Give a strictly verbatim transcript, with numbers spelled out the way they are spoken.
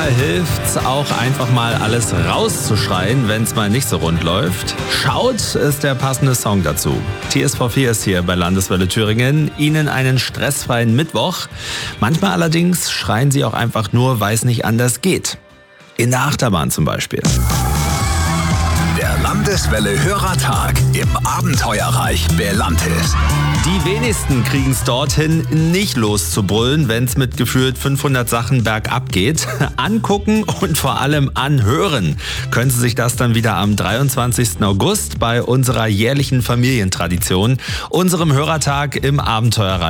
manchmal hilft's auch einfach mal alles rauszuschreien, wenn's mal nicht so rund läuft. Schaut ist der passende Song dazu. T S V vier ist hier bei Landeswelle Thüringen. Ihnen einen stressfreien Mittwoch. Manchmal allerdings schreien sie auch einfach nur, weil es nicht anders geht. In der Achterbahn zum Beispiel. Der Landeswelle Hörertag im Abenteuerreich Belantis. Die wenigsten kriegen es dorthin, nicht loszubrüllen, wenn es mit gefühlt fünfhundert Sachen bergab geht. Angucken und vor allem anhören können Sie sich das dann wieder am dreiundzwanzigsten August bei unserer jährlichen Familientradition, unserem Hörertag im Abenteuerreich